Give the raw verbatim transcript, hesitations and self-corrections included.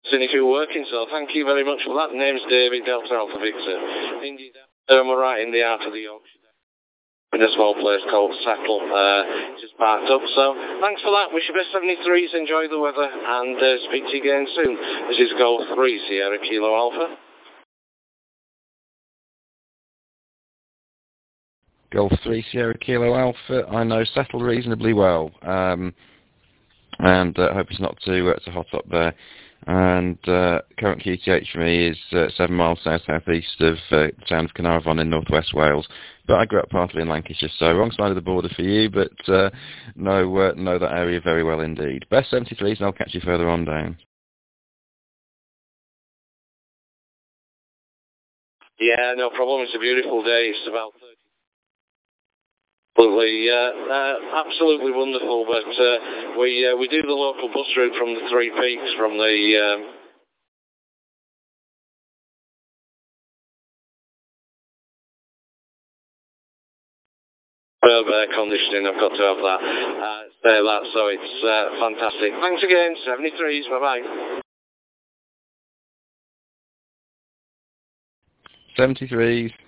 And if you're working, so thank you very much for that. Name's David, Delta Alpha Victor. Indeed, um, we're right in the heart of the Yorkshire. In a small place called Settle, uh, just parked up. So thanks for that. Wish you best seventy-threes, enjoy the weather, and uh, speak to you again soon. This is Golf three Sierra Kilo Alpha. Golf three Sierra Kilo Alpha. I know Settle reasonably well, um, and I uh, hope it's not too uh, too hot up there. And uh, current Q T H for me is uh, seven miles south southeast of uh, the town of Carnarvon in northwest Wales. But I grew up partly in Lancashire, so wrong side of the border for you, but uh, know uh, know that area very well indeed. Best seventy-threes, and I'll catch you further on down. Yeah, no problem. It's a beautiful day. It's about absolutely, uh, uh, absolutely wonderful. But uh, we uh, we do the local bus route from the Three Peaks from the. Um, Well, air conditioning, I've got to have that. Uh, say that, so it's uh, fantastic. Thanks again, seventy-threes, bye-bye. seventy-threes.